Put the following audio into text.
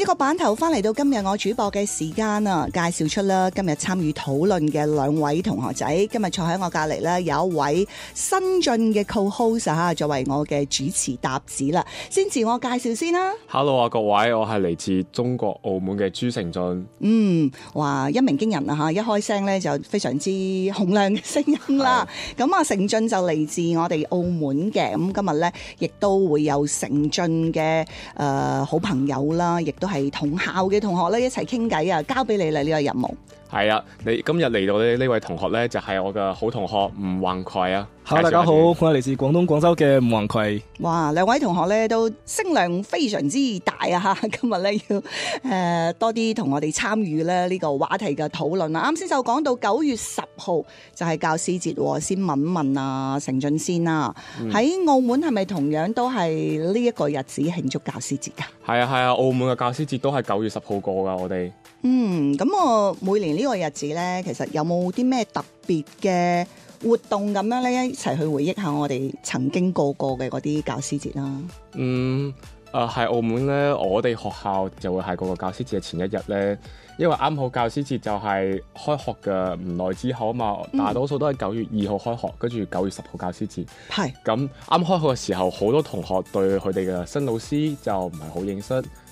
個版頭翻嚟到今日我主播嘅時間啊，介紹出啦今日參與討論嘅兩位同學仔，今日坐喺我隔離咧有一位新晉嘅 co-host 嚇，作為我嘅主持搭子啦，先自我介紹先啦。 Hello 啊各位，我係嚟自中國澳門嘅朱成俊。 哇一鳴驚人啊嚇，一開聲咧就非常之洪亮嘅聲音啦。咁啊成俊就嚟自我哋澳門嘅，咁今日咧亦都會有成俊嘅好朋友啦，亦都係同校嘅同學咧一齊傾偈啊，交俾你啦呢個任務。 係啊，你今日嚟到呢位同學咧就係我嘅好同學吳宏葵啊。 Hello 大家好，我係嚟自廣東廣州嘅吳宏葵。 哇，兩位同學咧都聲量非常之大啊！今日咧要多啲同我哋參與咧呢個話題嘅討論啊！啱先就講到9月10號就係教師節，先問問啊成俊先啦。喺澳門係咪同樣都係呢一個日子慶祝教師節㗎？ 係啊，澳門嘅教師節都係9月10號過㗎，我哋。 咁我每年呢個日子咧，其實有冇啲咩特別嘅活動咁樣咧，一齊去回憶下我哋曾經過嘅嗰啲教師節啦。 喺澳門咧，我哋學校就會係嗰個教師節嘅前一日咧，因為啱好教師節就係開學嘅唔耐之後啊嘛，大多數都係9月2號開學，跟住9月10號教師節。係咁啱開學嘅時候，好多同學對佢哋嘅新老師就唔係好認識。